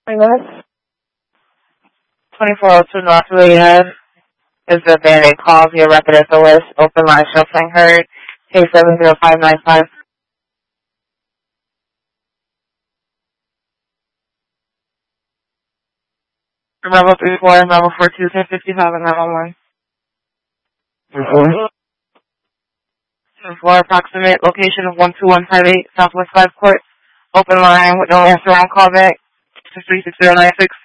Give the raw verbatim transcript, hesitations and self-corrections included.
I guess. twenty-four oh two North William is the Band-Aid call via Rapid S O S. Open line shuffling heard. K seven zero five nine five. Level three four, level four two, ten fifty-five, and level one. Mm-hmm. For approximate location of one two one five eight Southwest five Court. Open line with no answer on callback. three six zero nine six.